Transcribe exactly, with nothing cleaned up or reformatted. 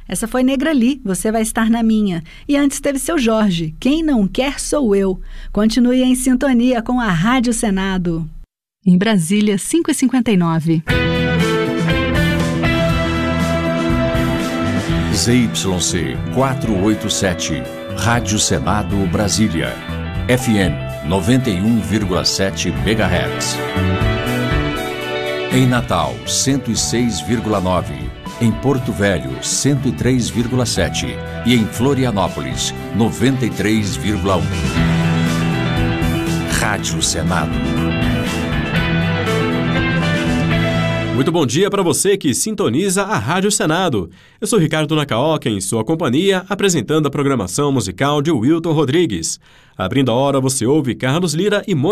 Essa foi Negra Lee, Você Vai Estar na Minha. E antes teve Seu Jorge, Quem Não Quer Sou Eu. Continue em sintonia com a Rádio Senado. Em Brasília, cinco e cinquenta e nove. Z Y C quatrocentos e oitenta e sete, Rádio Senado Brasília, F M noventa e um vírgula sete megahertz. Em Natal, cento e seis vírgula nove, em Porto Velho, cento e três vírgula sete e em Florianópolis, noventa e três vírgula um. Rádio Senado. Muito bom dia para você que sintoniza a Rádio Senado. Eu sou Ricardo Nacaoca, em sua companhia, apresentando a programação musical de Wilton Rodrigues. Abrindo a hora, você ouve Carlos Lira e